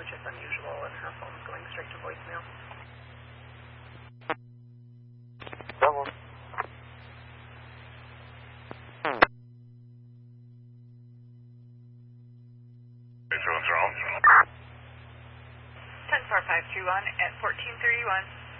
which is unusual, and her phone's going straight to voicemail. Double. 10-4521 at 1431.